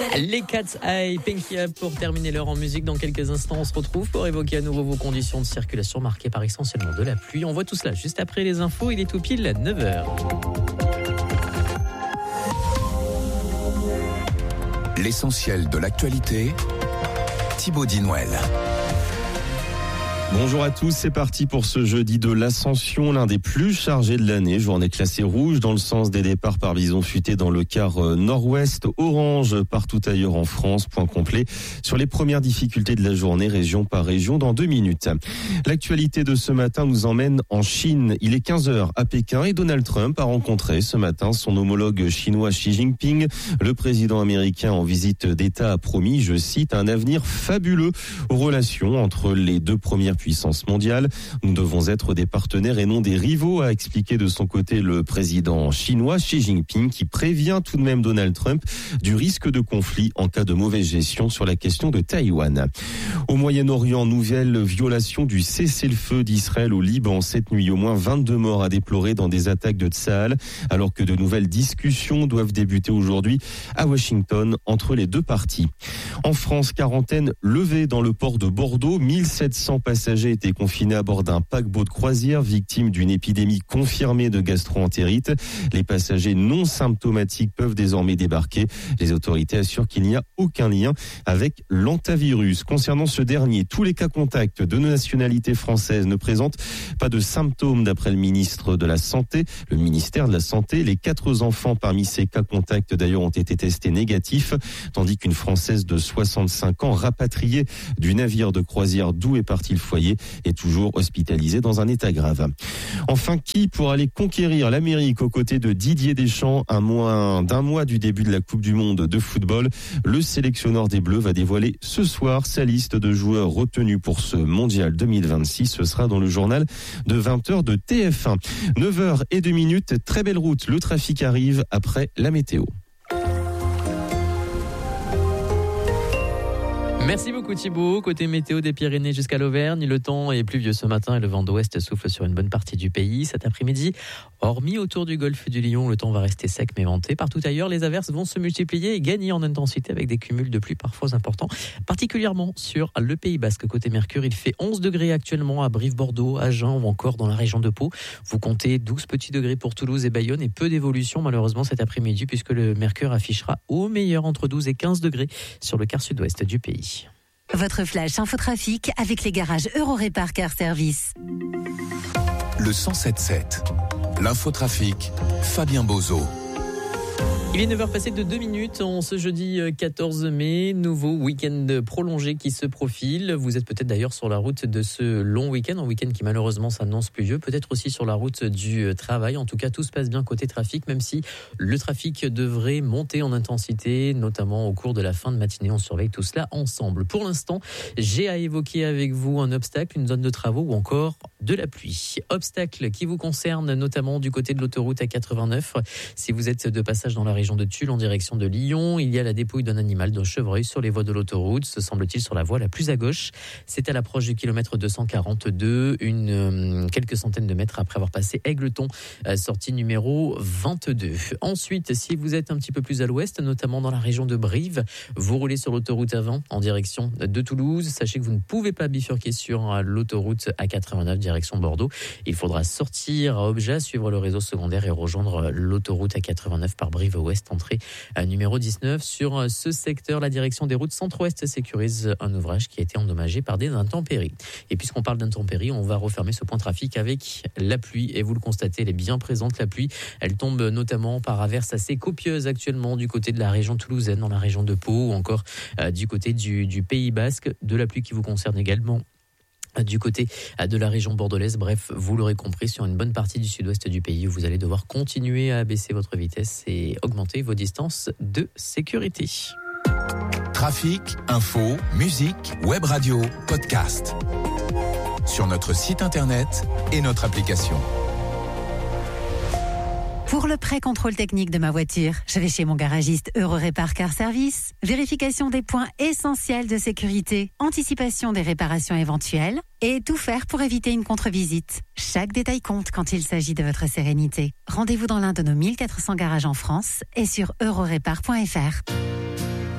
Les Cat's Eye, Pinky Up pour terminer l'heure en musique. Dans quelques instants, on se retrouve pour évoquer à nouveau vos conditions de circulation marquées par essentiellement de la pluie. On voit tout cela juste après les infos. Il est tout pile 9h. L'essentiel de l'actualité, Thibaut Dinouel. Bonjour à tous, c'est parti pour ce jeudi de l'Ascension, l'un des plus chargés de l'année. Journée classée rouge dans le sens des départs par bison futé dans le quart nord-ouest, orange partout ailleurs en France. Point complet sur les premières difficultés de la journée, région par région, dans 2 minutes. L'actualité de ce matin nous emmène en Chine. Il est 15h à Pékin et Donald Trump a rencontré ce matin son homologue chinois Xi Jinping. Le président américain en visite d'État a promis, je cite, un avenir fabuleux aux relations entre les deux premières puissance mondiale. Nous devons être des partenaires et non des rivaux, a expliqué de son côté le président chinois Xi Jinping, qui prévient tout de même Donald Trump du risque de conflit en cas de mauvaise gestion sur la question de Taïwan. Au Moyen-Orient, nouvelle violation du cessez-le-feu d'Israël au Liban. Cette nuit, au moins 22 morts à déplorer dans des attaques de Tsahal, alors que de nouvelles discussions doivent débuter aujourd'hui à Washington entre les deux parties. En France, quarantaine levée dans le port de Bordeaux. 1700 passagers étaient confinés à bord d'un paquebot de croisière victime d'une épidémie confirmée de gastro-entérite. Les passagers non symptomatiques peuvent désormais débarquer. Les autorités assurent qu'il n'y a aucun lien avec l'hantavirus. Concernant ce dernier, tous les cas contacts de nationalité française ne présentent pas de symptômes d'après le ministère de la Santé. Les 4 enfants parmi ces cas contacts d'ailleurs ont été testés négatifs, tandis qu'une Française de 65 ans rapatriée du navire de croisière d'où est parti le foyer est toujours hospitalisée dans un état grave. Enfin, qui pour aller conquérir l'Amérique aux côtés de Didier Deschamps à moins d'un mois du début de la Coupe du Monde de football? Le sélectionneur des Bleus va dévoiler ce soir sa liste de joueurs retenus pour ce mondial 2026. Ce sera dans le journal de 20h de TF1. 9h02, très belle route. Le trafic arrive après la météo. Merci beaucoup Thibaut. Côté météo des Pyrénées jusqu'à l'Auvergne, le temps est pluvieux ce matin et le vent d'ouest souffle sur une bonne partie du pays. Cet après-midi, hormis autour du golfe du Lion, le temps va rester sec mais venté. Partout ailleurs, les averses vont se multiplier et gagner en intensité avec des cumuls de pluie parfois importants, particulièrement sur le Pays Basque. Côté Mercure, il fait 11 degrés actuellement à Brive-Bordeaux, Agen ou encore dans la région de Pau. Vous comptez 12 petits degrés pour Toulouse et Bayonne et peu d'évolution malheureusement cet après-midi puisque le Mercure affichera au meilleur entre 12 et 15 degrés sur le quart sud-ouest du pays. Votre flash infotrafic avec les garages Eurorépar Car Service. Le 107.7. L'infotrafic, Fabien Bozo. Il est 9h passé de 2 minutes en ce jeudi 14 mai, nouveau week-end prolongé qui se profile. Vous êtes peut-être d'ailleurs sur la route de ce long week-end, un week-end qui malheureusement s'annonce pluvieux, peut-être aussi sur la route du travail. En tout cas, tout se passe bien côté trafic, même si le trafic devrait monter en intensité, notamment au cours de la fin de matinée. On surveille tout cela ensemble. Pour l'instant, j'ai à évoquer avec vous un obstacle, une zone de travaux ou encore de la pluie. Obstacle qui vous concerne notamment du côté de l'autoroute A89. Si vous êtes de passage dans la région de Tulle en direction de Lyon, il y a la dépouille d'un animal, d'un chevreuil sur les voies de l'autoroute, se semble-t-il sur la voie la plus à gauche. C'est à l'approche du kilomètre 242, quelques centaines de mètres après avoir passé Égletons, sortie numéro 22. Ensuite, si vous êtes un petit peu plus à l'ouest, notamment dans la région de Brive, vous roulez sur l'autoroute A20 en direction de Toulouse. Sachez que vous ne pouvez pas bifurquer sur l'autoroute A89 direction Bordeaux. Il faudra sortir à Objat, suivre le réseau secondaire et rejoindre l'autoroute A89 par Brive-Ouest, entrée numéro 19. Sur ce secteur, la direction des routes Centre-Ouest sécurise un ouvrage qui a été endommagé par des intempéries. Et puisqu'on parle d'intempéries, on va refermer ce point trafic avec la pluie. Et vous le constatez, elle est bien présente, la pluie. Elle tombe notamment par averses assez copieuses actuellement du côté de la région toulousaine, dans la région de Pau ou encore du côté du Pays Basque. De la pluie qui vous concerne également du côté de la région bordelaise. Bref, vous l'aurez compris, sur une bonne partie du sud-ouest du pays, vous allez devoir continuer à baisser votre vitesse et augmenter vos distances de sécurité. Trafic, info, musique, web radio, podcast. Sur notre site internet et notre application. Pour le pré-contrôle technique de ma voiture, je vais chez mon garagiste Eurorépar Car Service. Vérification des points essentiels de sécurité, anticipation des réparations éventuelles et tout faire pour éviter une contre-visite. Chaque détail compte quand il s'agit de votre sérénité. Rendez-vous dans l'un de nos 1400 garages en France et sur eurorépar.fr.